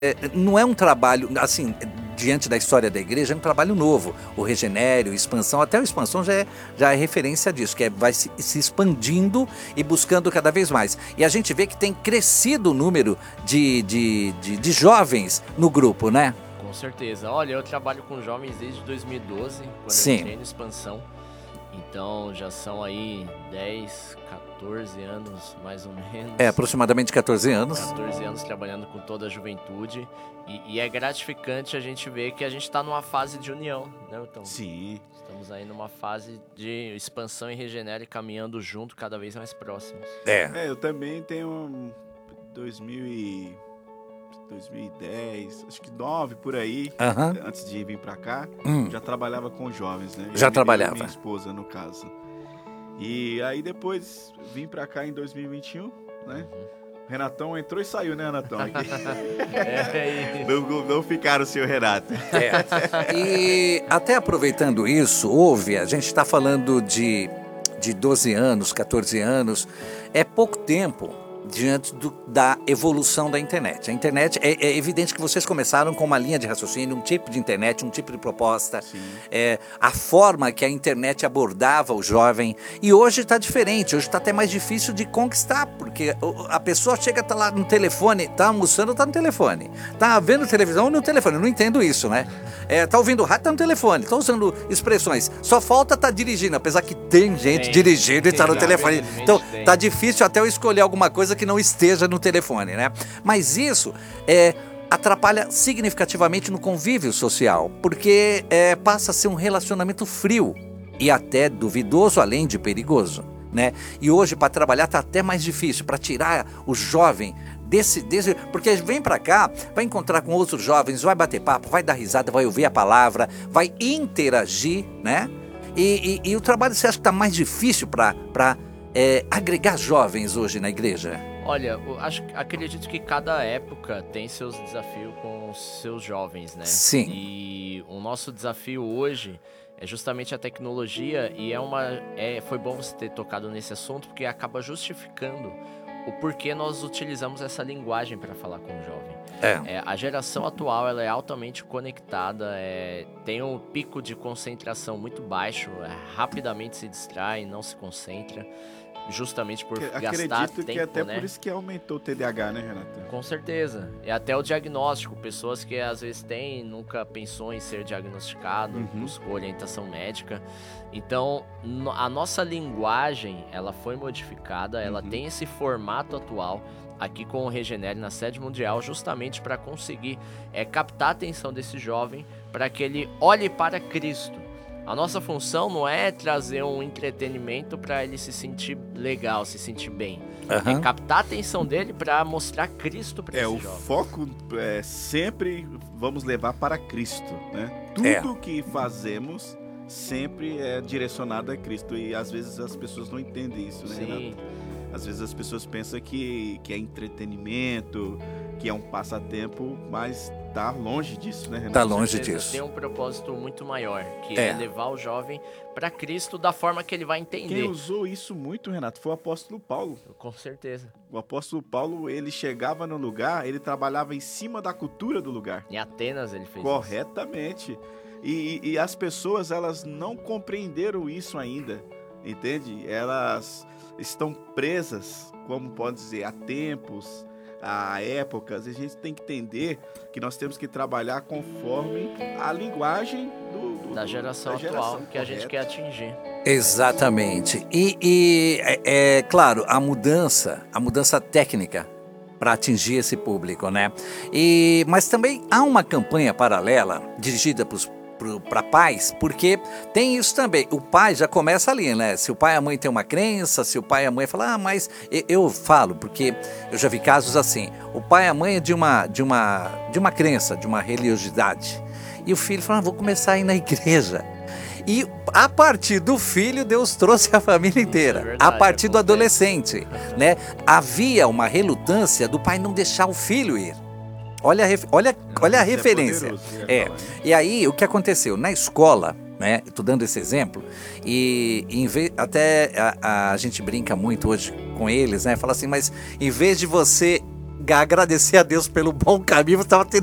não é um trabalho, assim, diante da história da igreja, é um trabalho novo. O Regenério, Expansão, até o Expansão já é referência disso, que vai se expandindo e buscando cada vez mais. E a gente vê que tem crescido o número de jovens no grupo, né? Com certeza. Olha, eu trabalho com jovens desde 2012, quando Sim. eu entrei no Expansão. Então já são aí 10, 14 anos, mais ou menos. Aproximadamente 14 anos. 14 anos trabalhando com toda a juventude. E é gratificante a gente ver que a gente está numa fase de união, né, então? Sim. Estamos aí numa fase de expansão e regenera e caminhando junto, cada vez mais próximos. Eu também tenho 2010, acho que 9 por aí, antes de vir pra cá, já trabalhava com jovens, né? Já trabalhava. Minha esposa, no caso. E aí depois vim pra cá em 2021, né? Renatão entrou e saiu, né, Renatão? Não ficaram sem o Renato. E até aproveitando isso, a gente está falando de 12 anos, 14 anos, é pouco tempo diante da evolução da internet. A internet, é evidente que vocês começaram com uma linha de raciocínio, um tipo de internet, um tipo de proposta, a forma que a internet abordava o jovem, e hoje está diferente, hoje está até mais difícil de conquistar, porque a pessoa chega, tá lá no telefone, tá almoçando, tá no telefone, tá vendo televisão no telefone, eu não entendo isso, né? Tá ouvindo rádio, tá no telefone, tá usando expressões, só falta tá dirigindo, apesar que tem gente dirigindo e tá no telefone, então tá difícil até eu escolher alguma coisa que não esteja no telefone, né? Mas isso atrapalha significativamente no convívio social, porque passa a ser um relacionamento frio e até duvidoso, além de perigoso, né? E hoje, para trabalhar, tá até mais difícil, para tirar o jovem desse... Porque vem para cá, vai encontrar com outros jovens, vai bater papo, vai dar risada, vai ouvir a palavra, vai interagir, né? E o trabalho, você acha que tá mais difícil para agregar jovens hoje na igreja? Olha, acredito que cada época tem seus desafios com os seus jovens, né? Sim. E o nosso desafio hoje é justamente a tecnologia e foi bom você ter tocado nesse assunto porque acaba justificando o porquê nós utilizamos essa linguagem para falar com o jovem. A geração atual ela é altamente conectada, tem um pico de concentração muito baixo, rapidamente se distrai, não se concentra. Justamente por gastar tempo, acredito que até por isso que aumentou o TDAH, né, Renato? Com certeza. E até o diagnóstico. Pessoas que às vezes nunca pensou em ser diagnosticado, buscou orientação médica. Então, a nossa linguagem, ela foi modificada, ela tem esse formato atual aqui com o Regenere na sede mundial, justamente para conseguir captar a atenção desse jovem, para que ele olhe para Cristo. A nossa função não é trazer um entretenimento para ele se sentir legal, se sentir bem. É captar a atenção dele para mostrar Cristo para esse jovem. O foco é sempre vamos levar para Cristo, né? Tudo que fazemos sempre é direcionado a Cristo. E às vezes as pessoas não entendem isso, né, Renato? Às vezes as pessoas pensam que é entretenimento, que é um passatempo, mas tá longe disso, né, Renato? Tá longe disso. Tem um propósito muito maior, que é levar o jovem para Cristo da forma que ele vai entender. Quem usou isso muito, Renato, foi o apóstolo Paulo. Com certeza. O apóstolo Paulo, ele chegava no lugar, ele trabalhava em cima da cultura do lugar. Em Atenas ele fez Corretamente. E as pessoas, elas não compreenderam isso ainda, entende? Elas estão presas, como pode dizer, a tempos, a épocas. A gente tem que entender que nós temos que trabalhar conforme a linguagem da geração atual que a gente quer atingir. Exatamente. E claro, a mudança técnica para atingir esse público, né? Mas também há uma campanha paralela dirigida para pais, porque tem isso também. O pai já começa ali, né? Se o pai e a mãe têm uma crença, se o pai e a mãe falam, mas eu falo, porque eu já vi casos assim, o pai e a mãe é de uma crença, de uma religiosidade, e o filho fala, vou começar a ir na igreja. E a partir do filho, Deus trouxe a família inteira. Isso é verdade, a partir do adolescente, né? Havia uma relutância do pai não deixar o filho ir. Olha a referência. E aí, o que aconteceu? Na escola, né? Estou dando esse exemplo, até a gente brinca muito hoje com eles, né? Fala assim, mas em vez de você agradecer a Deus pelo bom caminho, você estava